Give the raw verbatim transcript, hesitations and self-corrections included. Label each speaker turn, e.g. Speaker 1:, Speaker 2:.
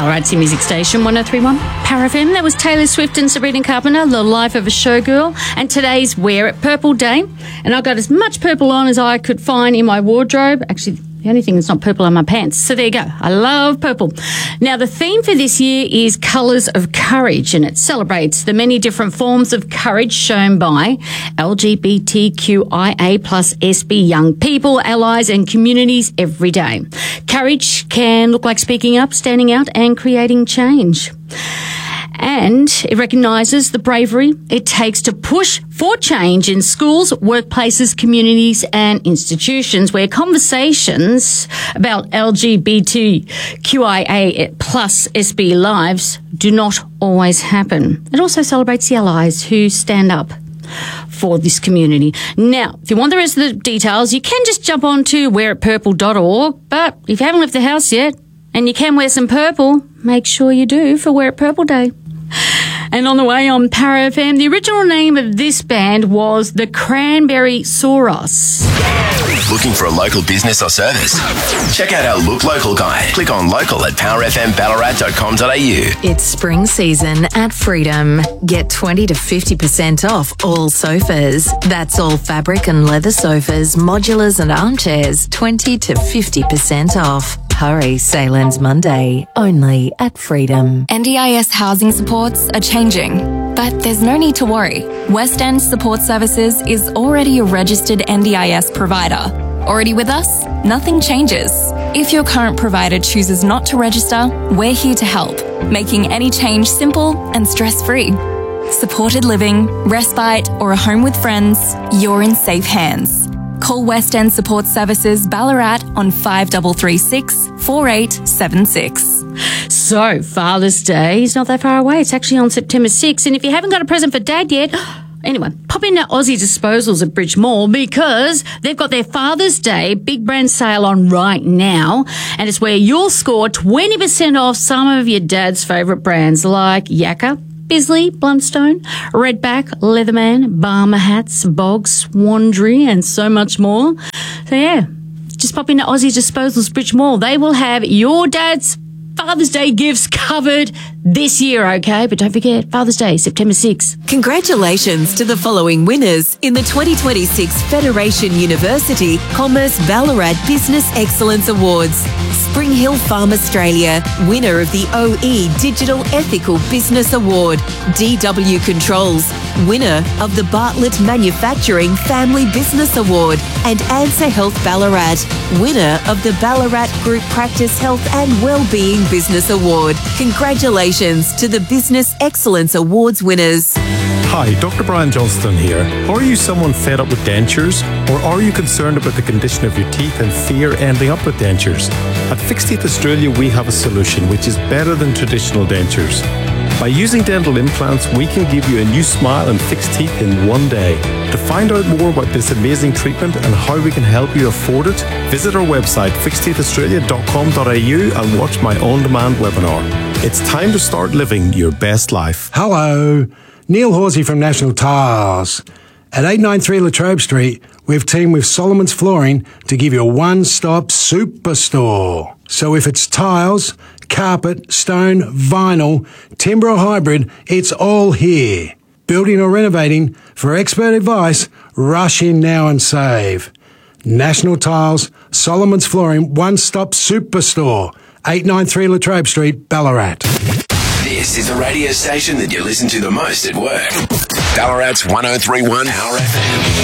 Speaker 1: Ballarat's music station, one oh three point one Power F M. That was Taylor Swift and Sabrina Carpenter, The Life of a Showgirl. And today's Wear It Purple Day. And I got as much purple on as I could find in my wardrobe. Actually, the only thing that's not purple are my pants. So there you go. I love purple. Now, the theme for this year is Colours of Courage, and it celebrates the many different forms of courage shown by L G B T Q I A plus S B young people, allies and communities every day. Courage can look like speaking up, standing out and creating change. And it recognises the bravery it takes to push for change in schools, workplaces, communities and institutions where conversations about L G B T Q I A plus S B lives do not always happen. It also celebrates the allies who stand up for this community. Now, if you want the rest of the details, you can just jump on to wear it purple dot org, but if you haven't left the house yet and you can wear some purple, make sure you do for Wear It Purple Day. And on the way on Power F M, the original name of this band was the Cranberry Sauros.
Speaker 2: Looking for a local business or service? Check out our Look Local guide. Click on local at power f m ballarat dot com dot a u.
Speaker 3: It's spring season at Freedom. Get twenty to fifty percent off all sofas. That's all fabric and leather sofas, modulars and armchairs, twenty to fifty percent off. Hurry, sale ends Monday, only at Freedom.
Speaker 4: N D I S housing supports are changing, but there's no need to worry. West End Support Services is already a registered N D I S provider. Already with us? Nothing changes. If your current provider chooses not to register, we're here to help, making any change simple and stress-free. Supported living, respite, or a home with friends, you're in safe hands. Call West End Support Services Ballarat on five three three six, four eight seven six.
Speaker 1: So, Father's Day is not that far away. It's actually on September sixth. And if you haven't got a present for Dad yet, anyway, pop into Aussie Disposals at Bridge Mall because they've got their Father's Day big brand sale on right now. And it's where you'll score twenty percent off some of your dad's favourite brands like Yakka, Bisley, Blundstone, Redback, Leatherman, Barmer Hats, Boggs, Swandry, and so much more. So, yeah, just pop into Aussie Disposals Bridge Mall. They will have your dad's Father's Day gifts covered this year, okay? But don't forget, Father's Day, September sixth.
Speaker 5: Congratulations to the following winners in the twenty twenty-six Federation University Commerce Ballarat Business Excellence Awards. Spring Hill Farm Australia, winner of the O E Digital Ethical Business Award. D W Controls, winner of the Bartlett Manufacturing Family Business Award. And Answer Health Ballarat, winner of the Ballarat Group Practice Health and Wellbeing Business Award. Congratulations to the Business Excellence Awards winners.
Speaker 6: Hi, Doctor Brian Johnston here. Are you someone fed up with dentures? Or are you concerned about the condition of your teeth and fear ending up with dentures? At Fixed Teeth Australia, we have a solution which is better than traditional dentures. By using dental implants, we can give you a new smile and fixed teeth in one day. To find out more about this amazing treatment and how we can help you afford it, visit our website fixed teeth australia dot com dot a u and watch my on-demand webinar. It's time to start living your best life.
Speaker 7: Hello, Neil Horsey from National Tiles. At eight ninety-three Latrobe Street, we've teamed with Solomon's Flooring to give you a one-stop superstore. So if it's tiles, carpet, stone, vinyl, timber or hybrid, it's all here. Building or renovating, for expert advice, rush in now and save. National Tiles, Solomon's Flooring, one-stop superstore. eight ninety-three Latrobe Street, Ballarat.
Speaker 2: This is the radio station that you listen to the most at work. Ballarat's one oh three point one Power F M.